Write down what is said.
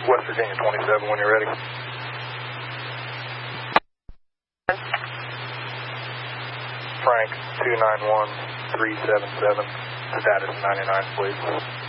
West Virginia 27 when you're ready. Frank 291377, status 99, please.